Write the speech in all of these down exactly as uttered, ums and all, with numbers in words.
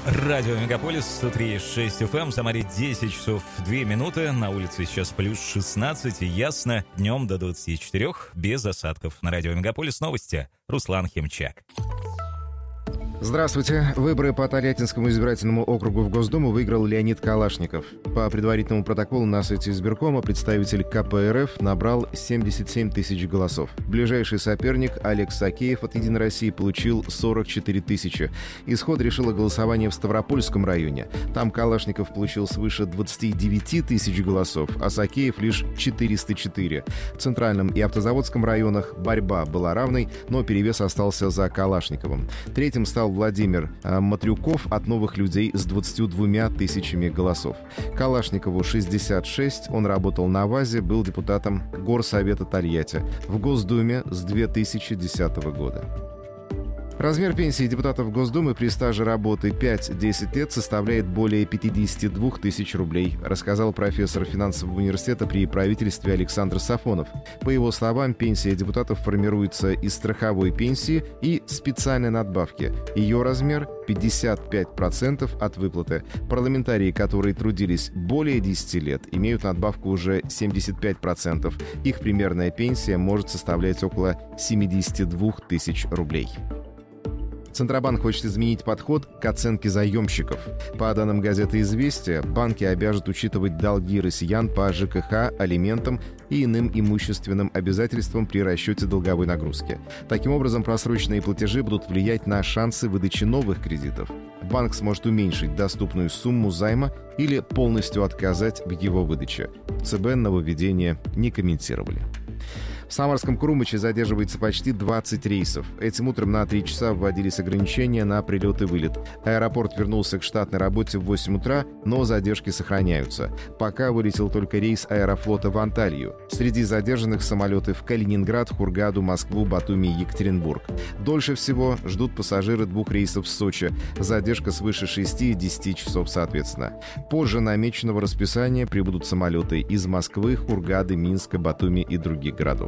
Радио Мегаполис, сто три и шесть эф эм, в Самаре десять часов две минуты, на улице сейчас плюс шестнадцать, и ясно, днем до двадцати четырёх, без осадков. На Радио Мегаполис новости, Руслан Химчак. Здравствуйте. Выборы по Тольяттинскому избирательному округу в Госдуму выиграл Леонид Калашников. По предварительному протоколу на сайте избиркома представитель ка пэ эр эф набрал семьдесят семь тысяч голосов. Ближайший соперник Олег Сакеев от «Единой России» получил сорок четыре тысячи. Исход решило голосование в Ставропольском районе. Там Калашников получил свыше двадцати девяти тысяч голосов, а Сакеев лишь четыреста четыре. В Центральном и Автозаводском районах борьба была равной, но перевес остался за Калашниковым. Третьим стал Владимир Матрюков от «Новых людей» с двадцатью двумя тысячами голосов. Калашникову шестьдесят шесть, он работал на ВАЗе, был депутатом Горсовета Тольятти в Госдуме с две тысячи десятого года. Размер пенсии депутатов Госдумы при стаже работы пять-десять лет составляет более пятидесяти двух тысяч рублей, рассказал профессор финансового университета при правительстве Александр Сафонов. По его словам, пенсия депутатов формируется из страховой пенсии и специальной надбавки. Ее размер – пятьдесят пять процентов от выплаты. Парламентарии, которые трудились более десяти лет, имеют надбавку уже семьдесят пять процентов. Их примерная пенсия может составлять около семидесяти двух тысяч рублей. Центробанк хочет изменить подход к оценке заемщиков. По данным газеты «Известия», банки обяжут учитывать долги россиян по жэ ка ха, алиментам и иным имущественным обязательствам при расчете долговой нагрузки. Таким образом, просроченные платежи будут влиять на шансы выдачи новых кредитов. Банк сможет уменьшить доступную сумму займа или полностью отказать в его выдаче. В цэ бэ нововведение не комментировали. В Самарском Крумыче задерживается почти двадцать рейсов. Этим утром на три часа вводились ограничения на прилет и вылет. Аэропорт вернулся к штатной работе в восемь утра, но задержки сохраняются. Пока вылетел только рейс Аэрофлота в Анталию. Среди задержанных самолеты в Калининград, Хургаду, Москву, Батуми и Екатеринбург. Дольше всего ждут пассажиры двух рейсов в Сочи. Задержка свыше шести и десяти часов соответственно. Позже намеченного расписания прибудут самолеты из Москвы, Хургады, Минска, Батуми и других городов.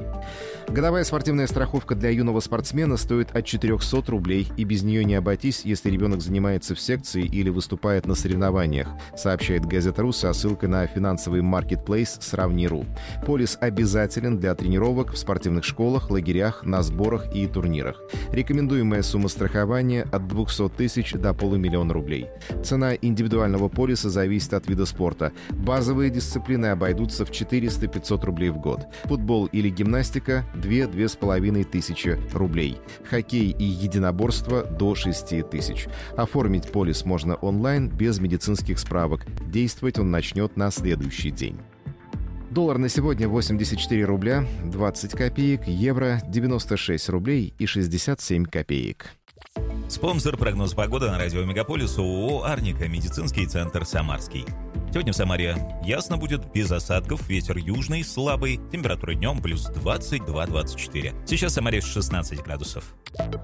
Годовая спортивная страховка для юного спортсмена стоит от четырехсот рублей, и без нее не обойтись, если ребенок занимается в секции или выступает на соревнованиях, сообщает газета РУ со ссылкой на финансовый маркетплейс «Сравни.ру». Полис обязателен для тренировок в спортивных школах, лагерях, на сборах и турнирах. Рекомендуемая сумма страхования от двухсот тысяч до полумиллиона рублей. Цена индивидуального полиса зависит от вида спорта. Базовые дисциплины обойдутся в четыреста-пятьсот рублей в год. Футбол или гимнастика – две-две с половиной тысячи рублей. Хоккей и единоборство до шести тысяч. Оформить полис можно онлайн без медицинских справок. Действовать он начнет на следующий день. Доллар на сегодня восемьдесят четыре рубля двадцать копеек, евро девяносто шесть рублей и шестьдесят семь копеек. Спонсор прогноз погоды на Радио Мегаполис ООО «Арника», медицинский центр «Самарский». Сегодня в Самаре ясно будет, без осадков, ветер южный, слабый, температура днем плюс двадцать два - двадцать четыре. Сейчас в Самаре шестнадцать градусов.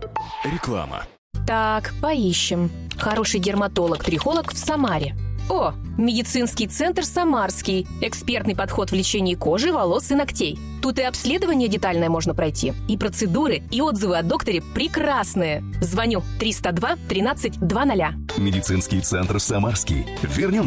Реклама. Так, поищем. Хороший дерматолог-трихолог в Самаре. О, медицинский центр «Самарский». Экспертный подход в лечении кожи, волос и ногтей. Тут и обследование детальное можно пройти, и процедуры, и отзывы о докторе прекрасные. Звоню триста два тринадцать двадцать. Медицинский центр «Самарский». Вернем